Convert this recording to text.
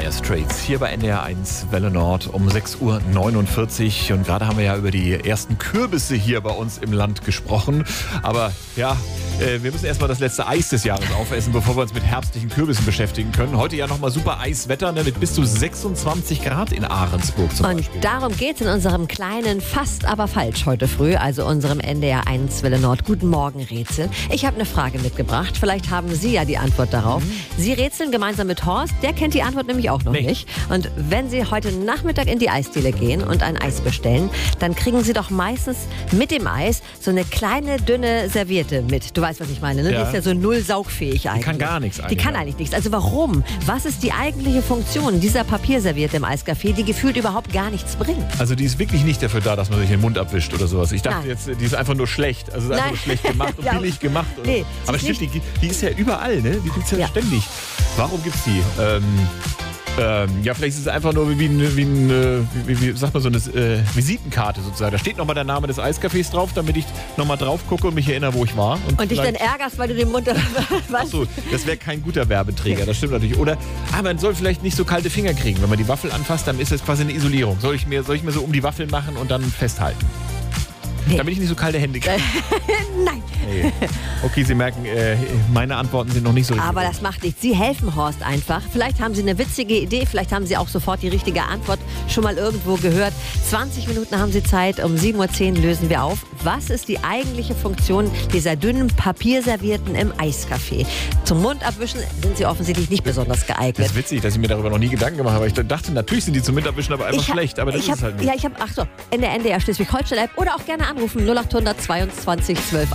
Dire Straits hier bei NDR 1 Welle Nord um 6:49 Uhr. Und gerade haben wir ja über die ersten Kürbisse hier bei uns im Land gesprochen. Aber ja, wir müssen erstmal das letzte Eis des Jahres aufessen, bevor wir uns mit herbstlichen Kürbissen beschäftigen können. Heute ja nochmal super Eiswetter, ne, mit bis zu 26 Grad in Ahrensburg zum Beispiel. Und darum geht es in unserem kleinen, fast aber falsch heute früh, also unserem NDR 1 Welle Nord Guten Morgen Rätsel. Ich habe eine Frage mitgebracht, vielleicht haben Sie ja die Antwort darauf. Sie rätseln gemeinsam mit Horst, der kennt die Antwort nämlich auch noch nicht. Und wenn Sie heute Nachmittag in die Eisdiele gehen und ein Eis bestellen, dann kriegen Sie doch meistens mit dem Eis so eine kleine, dünne Serviette mit. Du weißt, was ich meine, ne? Ja. Die ist ja so null saugfähig eigentlich. Die kann gar nichts eigentlich. Die kann eigentlich nichts. Also warum? Was ist die eigentliche Funktion dieser Papierserviette im Eiscafé, die gefühlt überhaupt gar nichts bringt? Also die ist wirklich nicht dafür da, dass man sich den Mund abwischt oder sowas. Ich dachte Nein. jetzt, die ist einfach nur schlecht. Also ist einfach nur schlecht gemacht und Ja. billig gemacht. Oder? Nee, Aber sie ist stimmt, die ist ja überall, ne? Die gibt's ja Ja. ständig. Warum gibt's die? Ja, vielleicht ist es einfach nur wie sagt man, so eine Visitenkarte sozusagen. Da steht nochmal der Name des Eiscafés drauf, damit ich nochmal drauf gucke und mich erinnere, wo ich war. Und dich dann ärgerst, weil du den Mund... Achso, das wäre kein guter Werbeträger, das stimmt natürlich. Oder man soll vielleicht nicht so kalte Finger kriegen. Wenn man die Waffel anfasst, dann ist das quasi eine Isolierung. Soll ich mir so um die Waffel machen und dann festhalten? Nee. Damit ich nicht so kalte Hände kriege. Nein. Nee. Okay, Sie merken, meine Antworten sind noch nicht so richtig. Aber das macht nichts. Sie helfen Horst einfach. Vielleicht haben Sie eine witzige Idee, vielleicht haben Sie auch sofort die richtige Antwort schon mal irgendwo gehört. 20 Minuten haben Sie Zeit, um 7:10 Uhr lösen wir auf. Was ist die eigentliche Funktion dieser dünnen Papierservietten im Eiscafé? Zum Mund abwischen sind sie offensichtlich nicht besonders Das geeignet. ist witzig, dass ich mir darüber noch nie Gedanken gemacht habe. Ich dachte, natürlich sind die zum Mitabwischen, aber einfach schlecht. Aber das ist es halt nicht. Ja, ich habe, in der NDR Schleswig-Holstein-App oder auch gerne anrufen 0800 22 12